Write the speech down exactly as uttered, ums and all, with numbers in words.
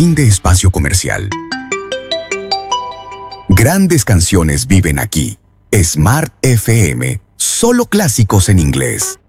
Fin de espacio comercial. Grandes canciones viven aquí. Smart F M. Solo clásicos en inglés.